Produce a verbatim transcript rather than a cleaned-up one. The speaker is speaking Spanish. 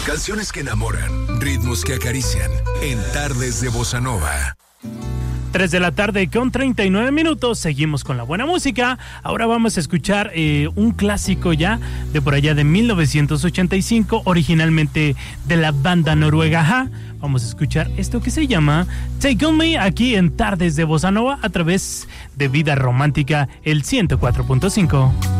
Canciones que enamoran, ritmos que acarician, en Tardes de Bossa Nova. tres de la tarde con treinta y nueve minutos, seguimos con la buena música. Ahora vamos a escuchar eh, un clásico ya de por allá de mil novecientos ochenta y cinco, originalmente de la banda noruega J A. Vamos a escuchar esto que se llama Take On Me aquí en Tardes de Bossa Nova a través de Vida Romántica, el ciento cuatro punto cinco.